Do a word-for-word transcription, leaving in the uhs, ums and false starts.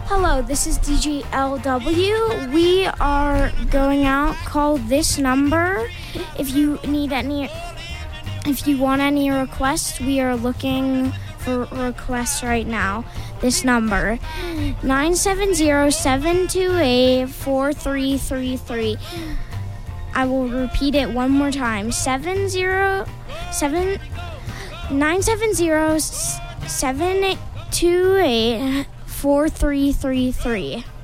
Hello, this is D J L W. We are going out. Call this number if you need any, if you want any requests. We are looking for requests right now. This number, nine seven zero, seven two eight, four three three three. I will repeat it one more time. Seven zero seven nine seven zero seven two eight four three three three.